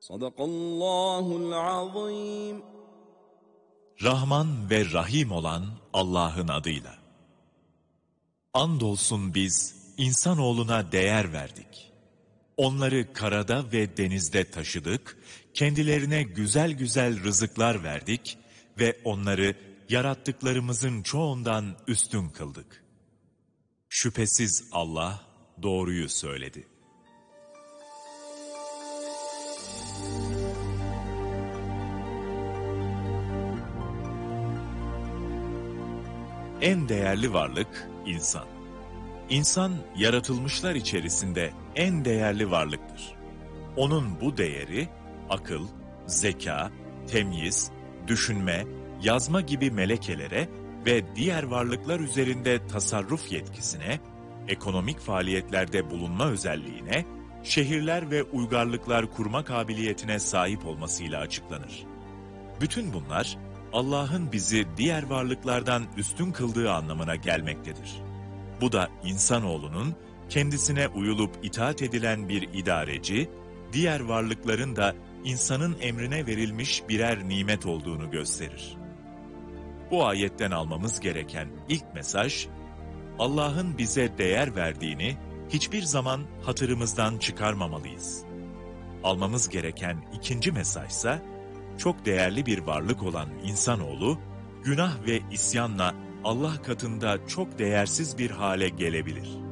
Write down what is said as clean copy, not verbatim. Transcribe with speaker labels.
Speaker 1: Sadakallahul azim.
Speaker 2: Rahman ve Rahim olan Allah'ın adıyla. Andolsun biz insanoğluna değer verdik. Onları karada ve denizde taşıdık, kendilerine güzel güzel rızıklar verdik ve onları yarattıklarımızın çoğundan üstün kıldık. Şüphesiz Allah doğruyu söyledi. En değerli varlık insan. İnsan yaratılmışlar içerisinde en değerli varlıktır. Onun bu değeri akıl, zeka, temyiz, düşünme, yazma gibi melekelere ve diğer varlıklar üzerinde tasarruf yetkisine, ekonomik faaliyetlerde bulunma özelliğine, şehirler ve uygarlıklar kurma kabiliyetine sahip olmasıyla açıklanır. Bütün bunlar Allah'ın bizi diğer varlıklardan üstün kıldığı anlamına gelmektedir. Bu da insanoğlunun kendisine uyulup itaat edilen bir idareci, diğer varlıkların da insanın emrine verilmiş birer nimet olduğunu gösterir. Bu ayetten almamız gereken ilk mesaj, Allah'ın bize değer verdiğini hiçbir zaman hatırımızdan çıkarmamalıyız. Almamız gereken ikinci mesajsa, çok değerli bir varlık olan insanoğlu, günah ve isyanla Allah katında çok değersiz bir hale gelebilir.